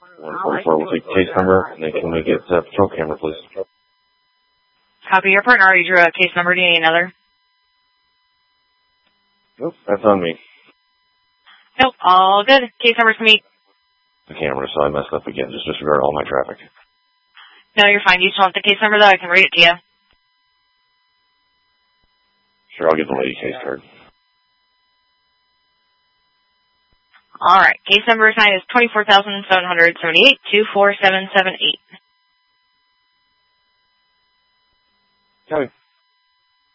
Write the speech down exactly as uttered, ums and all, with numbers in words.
one forty-four, we'll take case number, and then can we get uh, patrol camera, please? Copy your partner. You drew a case number. Do you need another? Nope, that's on me. Nope, all good. Case number's for me. The camera, so I messed up again. Just disregard all my traffic. No, you're fine. You just want the case number, though? I can read it to you. Sure, I'll get the lady case card. All right. Case number assigned is twenty-four thousand seven hundred seventy-eight, two four seven seven eight. Copy.